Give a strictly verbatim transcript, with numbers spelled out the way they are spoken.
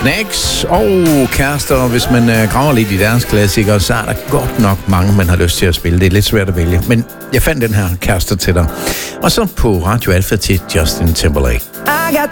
Knacks og Kærester. Hvis man øh, graver lidt i deres klassikere, så er der godt nok mange, man har lyst til at spille. Det er lidt svært at vælge, men jeg fandt den her Kærester til dig. Og så på Radio Alpha til Justin Timberlake.